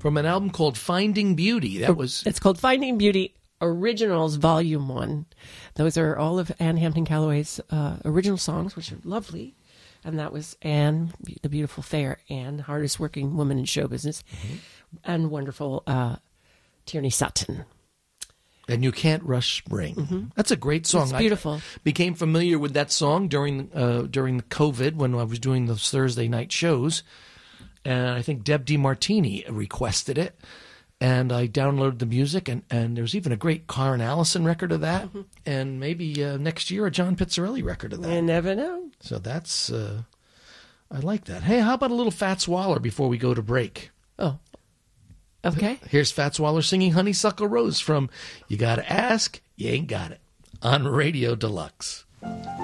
from an album called Finding Beauty. It's called Finding Beauty Originals Volume 1. Those are all of Anne Hampton Callaway's original songs, which are lovely. And that was Anne, the beautiful, fair Anne, hardest working woman in show business, and wonderful Tierney Sutton. And You Can't Rush Spring. That's a great song. It's beautiful. I became familiar with that song during COVID when I was doing those Thursday night shows. And I think Deb DiMartini requested it. And I downloaded the music. And there's even a great Karen Allison record of that. And maybe next year a John Pizzarelli record of that. You never know. So that's, I like that. Hey, how about a little Fats Waller before we go to break? Oh, okay. Here's Fats Waller singing Honeysuckle Rose from You Gotta Ask, You Ain't Got It on Radio Deluxe.